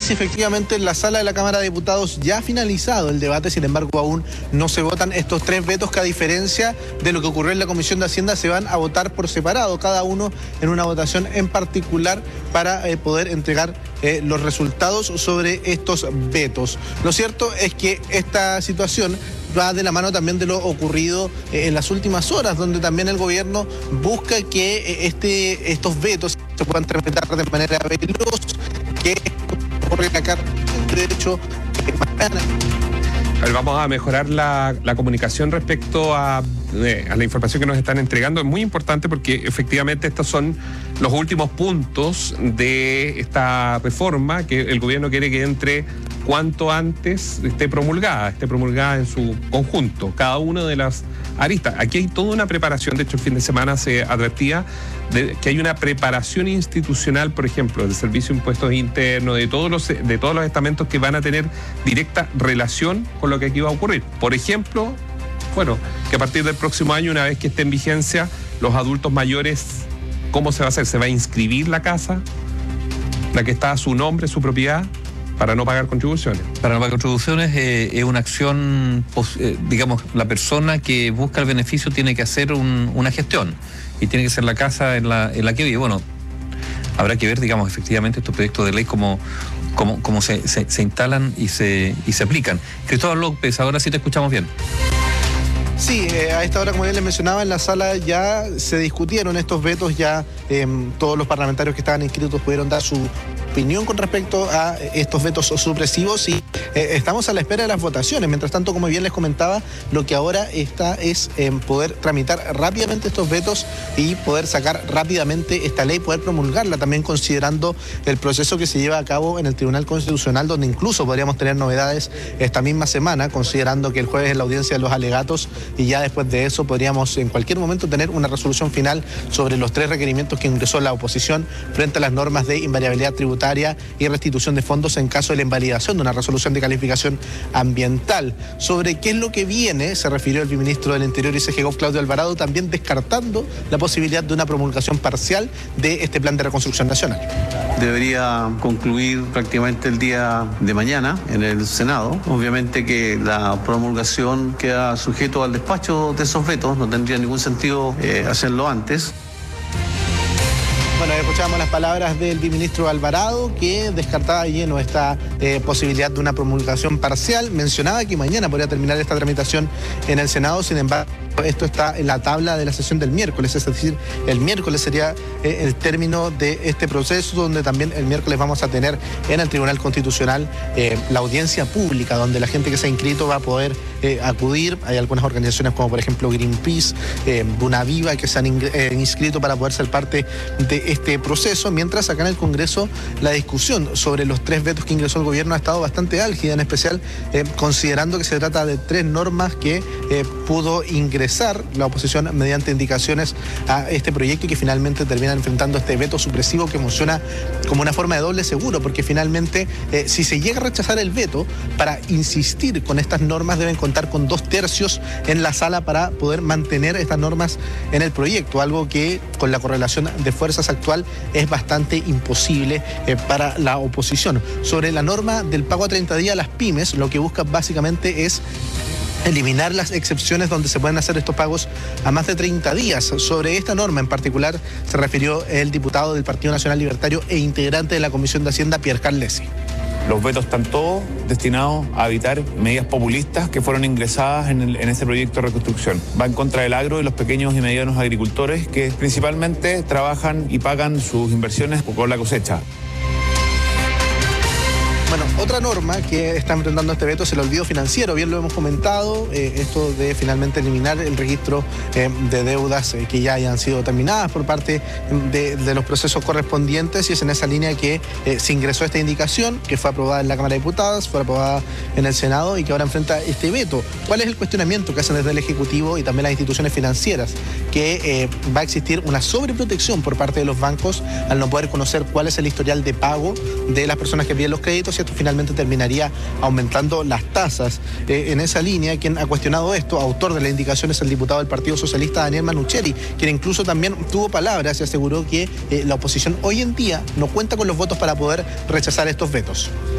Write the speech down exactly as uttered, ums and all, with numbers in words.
sí, efectivamente, en la sala de la Cámara de Diputados ya ha finalizado el debate, sin embargo, aún no se votan estos tres vetos que, a diferencia de lo que ocurrió en la Comisión de Hacienda, se van a votar por separado, cada uno en una votación en particular para eh, poder entregar eh, los resultados sobre estos vetos. Lo cierto es que esta situación va de la mano también de lo ocurrido eh, en las últimas horas, donde también el gobierno busca que eh, este, estos vetos se puedan tramitar de manera veloz, que ocurre acá en derecho eh, mañana. A ver, vamos a mejorar la, la comunicación respecto a, eh, a la información que nos están entregando. Es muy importante porque efectivamente estos son los últimos puntos de esta reforma que el gobierno quiere que entre cuanto antes esté promulgada, esté promulgada en su conjunto, cada una de las aristas. Aquí hay toda una preparación. De hecho, el fin de semana se advertía de que hay una preparación institucional, por ejemplo, del Servicio de Impuestos Internos, de todos los, de todos los estamentos que van a tener directa relación con lo que aquí va a ocurrir. Por ejemplo, bueno, que a partir del próximo año, una vez que esté en vigencia, los adultos mayores, ¿cómo se va a hacer? ¿Se va a inscribir la casa, la que está a su nombre, su propiedad, para no pagar contribuciones? Para no pagar contribuciones eh, es una acción, eh, digamos, la persona que busca el beneficio tiene que hacer un, una gestión y tiene que ser la casa en la, en la que vive. Bueno, habrá que ver, digamos, efectivamente estos proyectos de ley cómo, cómo, cómo se, se, se instalan y se, y se aplican. Cristóbal López, ahora sí te escuchamos bien. Sí, eh, a esta hora, como bien les mencionaba, en la sala ya se discutieron estos vetos, ya eh, todos los parlamentarios que estaban inscritos pudieron dar su opinión con respecto a estos vetos supresivos y eh, estamos a la espera de las votaciones. Mientras tanto, como bien les comentaba, lo que ahora está es eh, poder tramitar rápidamente estos vetos y poder sacar rápidamente esta ley, poder promulgarla, también considerando el proceso que se lleva a cabo en el Tribunal Constitucional, donde incluso podríamos tener novedades esta misma semana, considerando que el jueves es la audiencia de los alegatos y ya después de eso podríamos en cualquier momento tener una resolución final sobre los tres requerimientos que ingresó la oposición frente a las normas de invariabilidad tributaria y restitución de fondos en caso de la invalidación de una resolución de calificación ambiental. Sobre qué es lo que viene, se refirió el viceministro del Interior y C G Gov, Claudio Alvarado, también descartando la posibilidad de una promulgación parcial de este plan de reconstrucción nacional. Debería concluir prácticamente el día de mañana en el Senado. Obviamente que la promulgación queda sujeto al despacho de esos vetos, no tendría ningún sentido eh, hacerlo antes. Bueno, escuchamos las palabras del viceministro Alvarado, que descartaba de lleno esta eh, posibilidad de una promulgación parcial. Mencionaba que mañana podría terminar esta tramitación en el Senado, sin embargo, esto está en la tabla de la sesión del miércoles, es decir, el miércoles sería eh, el término de este proceso, donde también el miércoles vamos a tener en el Tribunal Constitucional eh, la audiencia pública, donde la gente que se ha inscrito va a poder eh, acudir. Hay algunas organizaciones como por ejemplo Greenpeace, eh, Bunaviva, que se han in, eh, inscrito para poder ser parte de este proceso, mientras acá en el Congreso la discusión sobre los tres vetos que ingresó el gobierno ha estado bastante álgida, en especial eh, considerando que se trata de tres normas que eh, pudo ingresar la oposición mediante indicaciones a este proyecto y que finalmente termina enfrentando este veto supresivo que funciona como una forma de doble seguro, porque finalmente eh, si se llega a rechazar el veto, para insistir con estas normas deben contar con dos tercios en la sala para poder mantener estas normas en el proyecto, algo que con la correlación de fuerzas actual es bastante imposible eh, para la oposición. Sobre la norma del pago a treinta días a las pymes, lo que busca básicamente es eliminar las excepciones donde se pueden hacer estos pagos a más de treinta días. Sobre esta norma en particular se refirió el diputado del Partido Nacional Libertario e integrante de la Comisión de Hacienda, Pierre Carlesi. Los vetos están todos destinados a evitar medidas populistas que fueron ingresadas en, el, en este proyecto de reconstrucción. Va en contra del agro y los pequeños y medianos agricultores que principalmente trabajan y pagan sus inversiones con la cosecha. Bueno, otra norma que está enfrentando este veto es el olvido financiero. Bien lo hemos comentado, eh, esto de finalmente eliminar el registro eh, de deudas eh, que ya hayan sido terminadas por parte de, de los procesos correspondientes, y es en esa línea que eh, se ingresó esta indicación, que fue aprobada en la Cámara de Diputados, fue aprobada en el Senado y que ahora enfrenta este veto. ¿Cuál es el cuestionamiento que hacen desde el Ejecutivo y también las instituciones financieras? Que eh, va a existir una sobreprotección por parte de los bancos al no poder conocer cuál es el historial de pago de las personas que piden los créditos, y esto finalmente terminaría aumentando las tasas. Eh, en esa línea, quien ha cuestionado esto, autor de la indicación, es el diputado del Partido Socialista, Daniel Manucheri, quien incluso también tuvo palabras y aseguró que eh, la oposición hoy en día no cuenta con los votos para poder rechazar estos vetos.